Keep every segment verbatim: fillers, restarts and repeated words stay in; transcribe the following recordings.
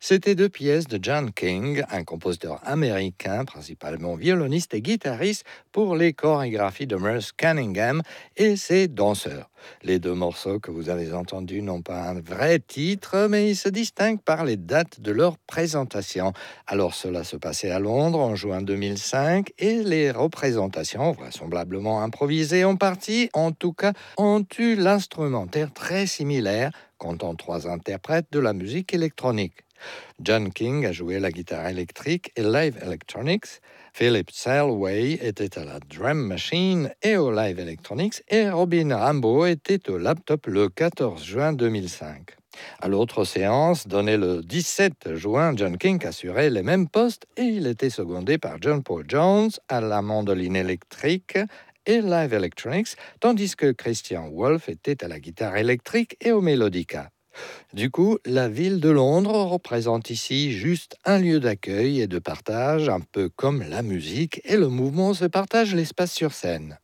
C'était deux pièces de John King, un compositeur américain, principalement violoniste et guitariste pour les chorégraphies de Merce Cunningham et ses danseurs. Les deux morceaux que vous avez entendus n'ont pas un vrai titre, mais ils se distinguent par les dates de leur présentation. Alors cela se passait à Londres en juin deux mille cinq et les représentations, vraisemblablement improvisées en partie, en tout cas, ont eu l'instrumentaire très similaire, comptant trois interprètes de la musique électronique. John King a joué la guitare électrique et live electronics. Philip Selway était à la drum machine et au live electronics. Et Robin Rambo était au laptop le quatorze juin deux mille cinq. À l'autre séance, donnée le dix-sept juin, John King assurait les mêmes postes et il était secondé par John Paul Jones à la mandoline électrique et live electronics, tandis que Christian Wolff était à la guitare électrique et au mélodica. Du coup, la ville de Londres représente ici juste un lieu d'accueil et de partage, un peu comme la musique et le mouvement se partagent l'espace sur scène.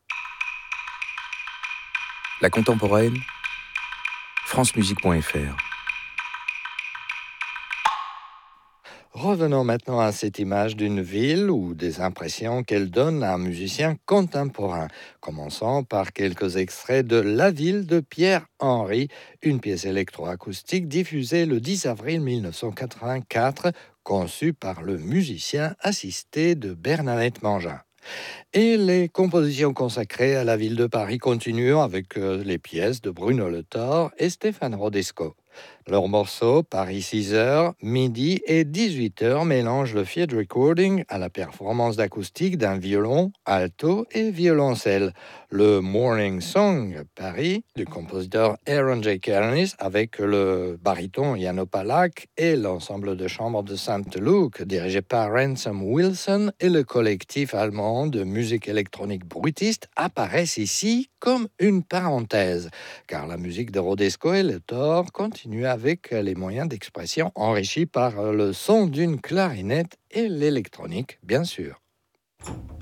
La contemporaine, france musique point f r. Revenons maintenant à cette image d'une ville ou des impressions qu'elle donne à un musicien contemporain. Commençons par quelques extraits de La ville de Pierre Henry, une pièce électroacoustique diffusée le dix avril mille neuf cent quatre-vingt-quatre, conçue par le musicien assisté de Bernadette Mangin. Et les compositions consacrées à la ville de Paris continuent avec euh, les pièces de Bruno Le Thor et Stéphane Rodesco. Leurs morceaux, Paris six heures, midi et dix-huit heures, mélangent le field recording à la performance d'acoustique d'un violon, alto et violoncelle. Le Morning Song, Paris, du compositeur Aaron J. Kernis, avec le baryton Yano Palak et l'ensemble de chambre de Saint-Luc, dirigé par Ransom Wilson, et le collectif allemand de musique électronique bruitiste, apparaissent ici comme une parenthèse, car la musique de Rodesco et Le Thor continue avec les moyens d'expression enrichis par le son d'une clarinette et l'électronique, bien sûr.